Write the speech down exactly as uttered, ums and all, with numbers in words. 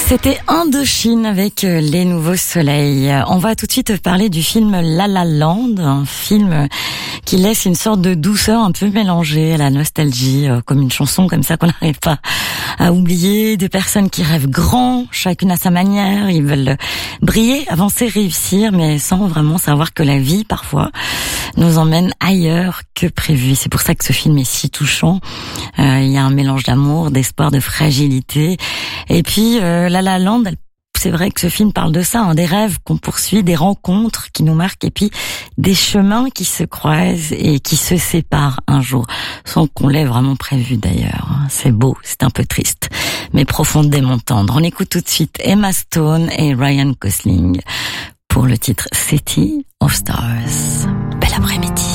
C'était Indochine avec Les Nouveaux Soleils. On va tout de suite parler du film La La Land, un film qui laisse une sorte de douceur un peu mélangée à la nostalgie, comme une chanson comme ça qu'on n'arrive pas à oublier, de personnes qui rêvent grand, chacune à sa manière, ils veulent briller, avancer, réussir, mais sans vraiment savoir que la vie, parfois, nous emmène ailleurs que prévu. C'est pour ça que ce film est si touchant. Euh, il y a un mélange d'amour, d'espoir, de fragilité. Et puis, euh, La La Land, c'est vrai que ce film parle de ça, hein, des rêves qu'on poursuit, des rencontres qui nous marquent, et puis des chemins qui se croisent et qui se séparent un jour, sans qu'on l'ait vraiment prévu d'ailleurs. C'est beau, c'est un peu triste, mais profondément tendre. On écoute tout de suite Emma Stone et Ryan Gosling pour le titre City of Stars. Bel après-midi.